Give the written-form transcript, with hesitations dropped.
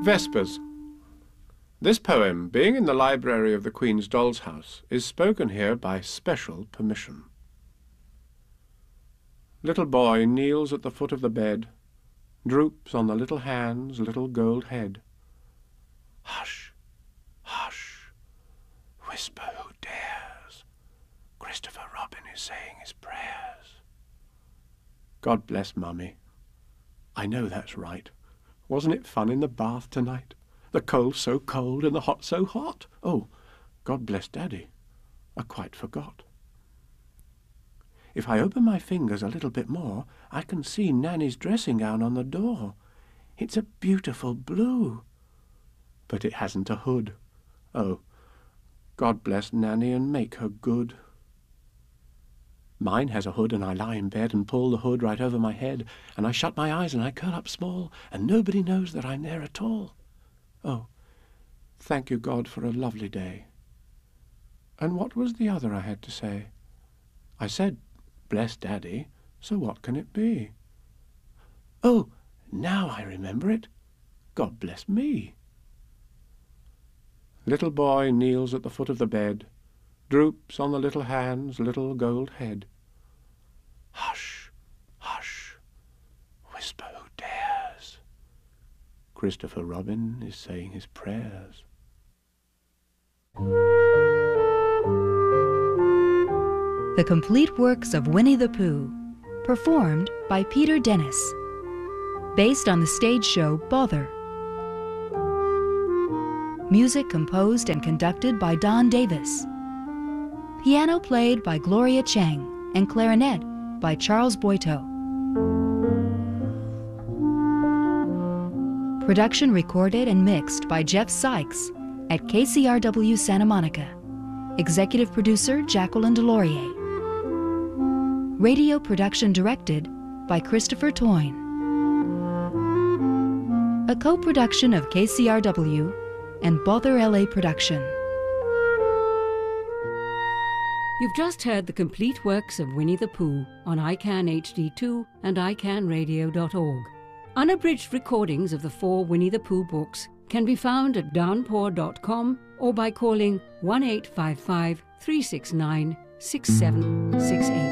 Vespers. This poem, being in the library of the Queen's Doll's House, is spoken here by special permission. Little boy kneels at the foot of the bed, droops on the little hand's little gold head. Hush, hush, whisper who dares, Christopher Robin is saying his prayers. God bless Mummy. I know that's right. Wasn't it fun in the bath tonight? The cold so cold and the hot so hot. Oh, God bless Daddy. I quite forgot. If I open my fingers a little bit more, I can see Nanny's dressing gown on the door. It's a beautiful blue. But it hasn't a hood. Oh, God bless Nanny and make her good. Mine has a hood, and I lie in bed and pull the hood right over my head, and I shut my eyes and I curl up small, and nobody knows that I'm there at all. Oh, thank you, God, for a lovely day. And what was the other I had to say? I said, bless Daddy, so what can it be? Oh, now I remember it. God bless me. Little boy kneels at the foot of the bed, droops on the little hand's little gold head. Hush, hush, whisper who dares, Christopher Robin is saying his prayers. The complete works of Winnie the Pooh, performed by Peter Dennis, based on the stage show Bother. Music composed and conducted by Don Davis. Piano played by Gloria Chang and clarinet by Charles Boito. Production recorded and mixed by Jeff Sykes at KCRW Santa Monica. Executive producer Jacqueline Delorier. Radio production directed by Christopher Toyne. A co-production of KCRW and Bother LA Production. You've just heard the complete works of Winnie the Pooh on ICANN HD2 and iCannRadio.org. Unabridged recordings of the 4 Winnie the Pooh books can be found at downpour.com or by calling 1-855-369-6768.